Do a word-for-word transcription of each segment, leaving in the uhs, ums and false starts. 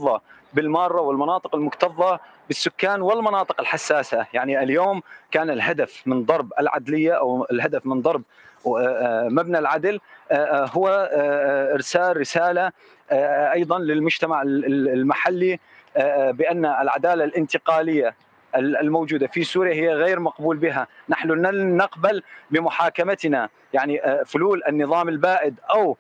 المكتظة بالمارة والمناطق المكتظة بالسكان والمناطق الحساسة. يعني اليوم كان الهدف من ضرب العدلية أو الهدف من ضرب مبنى العدل هو إرسال رسالة أيضا للمجتمع المحلي بأن العدالة الانتقالية الموجودة في سوريا هي غير مقبول بها. نحن لن نقبل بمحاكمتنا يعني فلول النظام البائد أو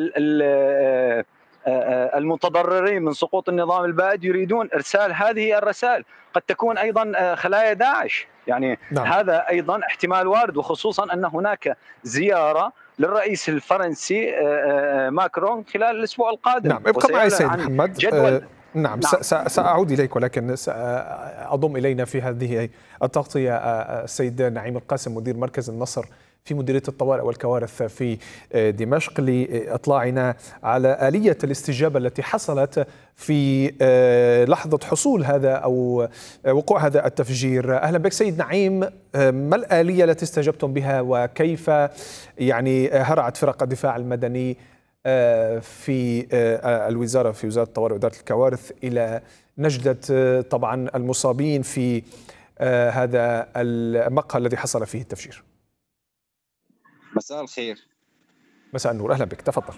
المتضررين من سقوط النظام البائد يريدون إرسال هذه الرسائل، قد تكون أيضا خلايا داعش. يعني نعم. هذا أيضا احتمال وارد، وخصوصا أن هناك زيارة للرئيس الفرنسي ماكرون خلال الأسبوع القادم. نعم، ابقى معي سيد محمد. جدول آه نعم, نعم. سأعود إليك، ولكن سأضم إلينا في هذه التغطية السيد نعيم القاسم مدير مركز النصر في مديرية الطوارئ والكوارث في دمشق لإطلاعنا على آلية الاستجابة التي حصلت في لحظة حصول هذا أو وقوع هذا التفجير. أهلا بك سيد نعيم، ما الآلية التي استجبتم بها وكيف يعني هرعت فرق الدفاع المدني في الوزارة في وزارة الطوارئ وإدارة الكوارث إلى نجدة طبعا المصابين في هذا المقهى الذي حصل فيه التفجير؟ مساء الخير. مساء النور، أهلا بك، تفضل.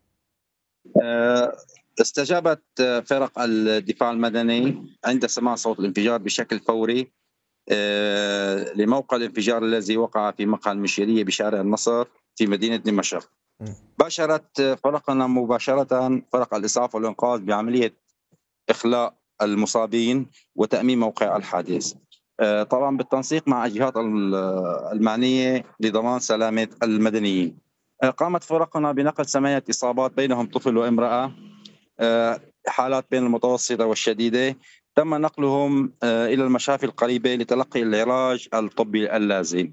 استجابت فرق الدفاع المدني عند سماع صوت الانفجار بشكل فوري لموقع الانفجار الذي وقع في مقهى المشيرية بشارع النصر في مدينة دمشق. باشرت فرقنا مباشرة فرق الإسعاف والإنقاذ بعملية إخلاء المصابين وتأمين موقع الحادث، طبعا بالتنسيق مع الجهات المعنية لضمان سلامة المدنيين. قامت فرقنا بنقل ثمانية إصابات بينهم طفل وامرأة، حالات بين المتوسطة والشديدة، تم نقلهم إلى المشافي القريبة لتلقي العلاج الطبي اللازم.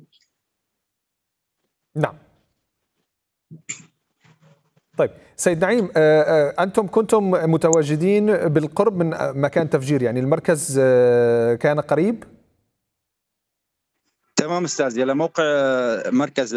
نعم. طيب سيد نعيم، أنتم كنتم متواجدين بالقرب من مكان تفجير، يعني المركز كان قريب؟ تمام أستاذ، يلا موقع مركز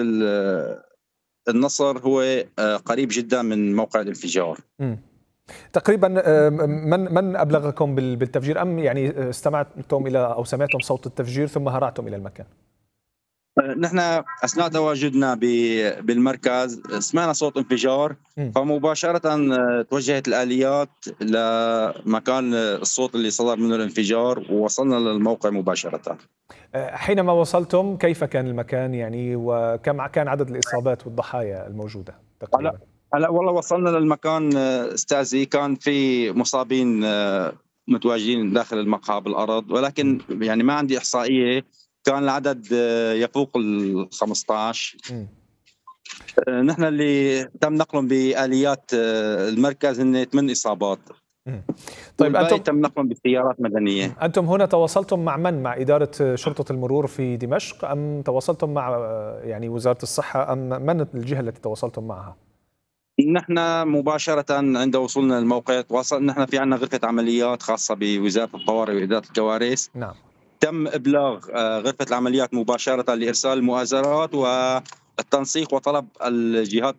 النصر هو قريب جدا من موقع الانفجار. م. تقريبا من من أبلغكم بالتفجير، أم يعني استمعتم إلى أو سمعتم صوت التفجير ثم هرعتم إلى المكان؟ نحن أثناء تواجدنا بالمركز سمعنا صوت انفجار، فمباشرة توجهت الآليات لمكان الصوت اللي صدر منه الانفجار ووصلنا للموقع مباشرة. حينما وصلتم كيف كان المكان يعني، وكم كان عدد الإصابات والضحايا الموجودة تقريبا؟ هلا والله وصلنا للمكان استاذي، كان في مصابين متواجدين داخل المقهى بالأرض، ولكن يعني ما عندي إحصائية، كان العدد يفوق ال خمسة عشر. م. نحن اللي تم نقلهم بآليات المركز هن ثمان إصابات. م. طيب أنتم تم نقلهم بسيارات مدنية. أنتم هنا تواصلتم مع من؟ مع إدارة شرطة المرور في دمشق، أم تواصلتم مع يعني وزارة الصحة، أم من الجهة التي تواصلتم معها؟ نحن مباشرة عند وصولنا للموقع تواصل، نحن في عندنا غرفة عمليات خاصة بوزارة الطوارئ وإدارة الكوارث. نعم. تم إبلاغ غرفة العمليات مباشرة لإرسال المؤازرات والتنسيق وطلب الجهات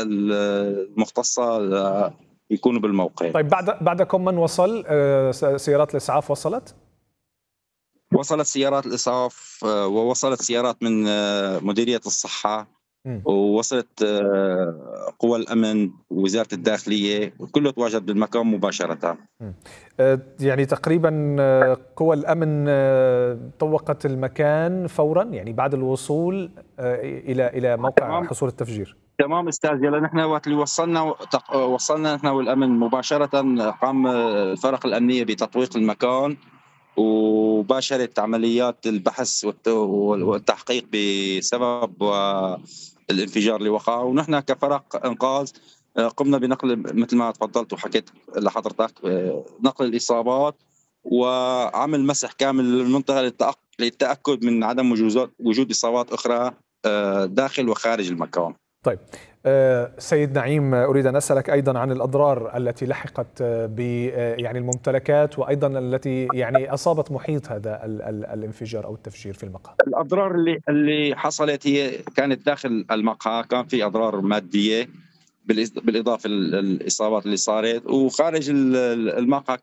المختصة يكونوا بالموقع. طيب بعد بعدكم من وصل؟ سيارات الإسعاف وصلت؟ وصلت سيارات الإسعاف ووصلت سيارات من مديرية الصحة، م. ووصلت قوى الأمن ووزارة الداخلية، وكله تواجد بالمكان مباشرة. م. يعني تقريبا قوى الأمن طوقت المكان فورا، يعني بعد الوصول إلى إلى موقع تمام. حصول التفجير. تمام أستاذ، يلا نحن وقت اللي وصلنا وصلنا نحن والأمن مباشرة، قام الفرق الأمنية بتطويق المكان وباشرت عمليات البحث والتحقيق بسبب الانفجار اللي وقع، ونحن كفرق إنقاذ قمنا بنقل مثل ما تفضلت وحكيت لحضرتك نقل الإصابات وعمل مسح كامل للمنطقة للتأكد من عدم وجود إصابات أخرى داخل وخارج المكان. طيب سيد نعيم، أريد أن أسألك أيضا عن الأضرار التي لحقت ب يعني الممتلكات وأيضا التي يعني أصابت محيط هذا ال ال الانفجار أو التفجير في المقهى. الأضرار اللي اللي حصلت هي كانت داخل المقهى، كان في أضرار مادية بالإضافة للإصابات اللي صارت، وخارج المقهى